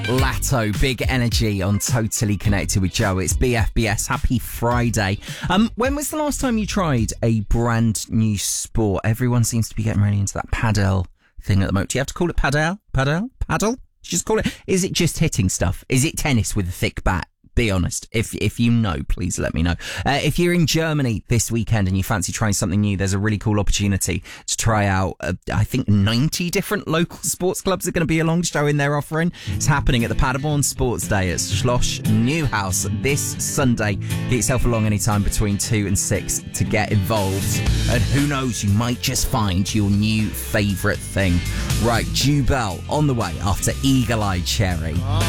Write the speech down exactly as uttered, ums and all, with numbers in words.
Latto, Big Energy on Totally Connected with Joe. It's B F B S. Happy Friday. Um, when was the last time you tried a brand new sport? Everyone seems to be getting really into that paddle thing at the moment. Do you have to call it paddle? Paddle? Paddle? Just call it. Is it just hitting stuff? Is it tennis with a thick bat? Be honest. If if you know, please let me know. Uh, if you're in Germany this weekend and you fancy trying something new, there's a really cool opportunity to try out, uh, I think ninety different local sports clubs are going to be along showing their offering. It's happening at the Paderborn Sports Day at Schloss Neuhaus this Sunday. Get yourself along anytime between two and six to get involved. And who knows, you might just find your new favourite thing. Right, Jubel on the way after Eagle Eye Cherry.